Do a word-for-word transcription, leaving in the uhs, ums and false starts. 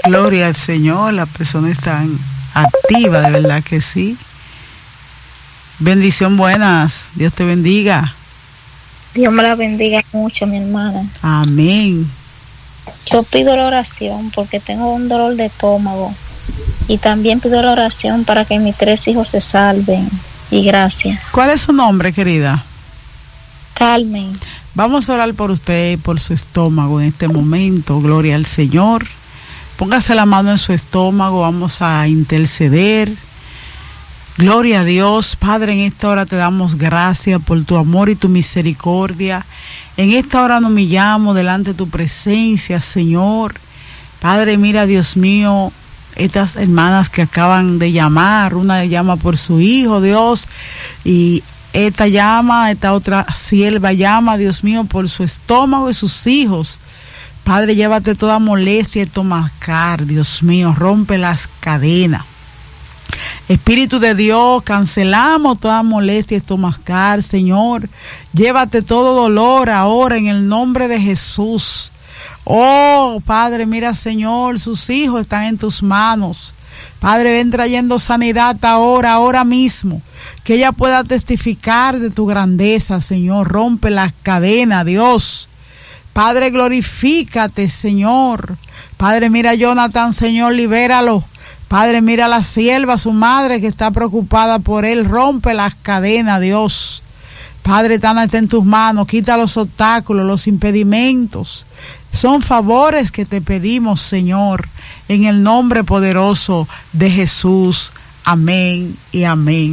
Gloria al Señor, la persona está activa, de verdad que sí. Bendición, buenas, Dios te bendiga. Dios me la bendiga mucho, mi hermana. Amén. Yo pido la oración porque tengo un dolor de estómago y también pido la oración para que mis tres hijos se salven. Y gracias. ¿Cuál es su nombre, querida? Carmen. Vamos a orar por usted, por su estómago en este momento. Gloria al Señor. Póngase la mano en su estómago, vamos a interceder. Gloria a Dios. Padre, en esta hora te damos gracias por tu amor y tu misericordia. En esta hora nos humillamos delante de tu presencia, Señor. Padre, mira, Dios mío, estas hermanas que acaban de llamar, una llama por su hijo, Dios, y esta llama, esta otra sierva llama, Dios mío, por su estómago y sus hijos. Padre, llévate toda molestia y estomacal, Dios mío, rompe las cadenas. Espíritu de Dios, cancelamos toda molestia estomacal, Señor. Llévate todo dolor ahora en el nombre de Jesús. Oh, Padre, mira, Señor, sus hijos están en tus manos. Padre, ven trayendo sanidad ahora, ahora mismo. Que ella pueda testificar de tu grandeza, Señor. Rompe las cadenas, Dios. Padre, glorifícate, Señor. Padre, mira a Jonathan, Señor, libéralo. Padre, mira a la sierva, su madre que está preocupada por él. Rompe las cadenas, Dios. Padre, Tana está en tus manos. Quita los obstáculos, los impedimentos. Son favores que te pedimos, Señor, en el nombre poderoso de Jesús. Amén y amén.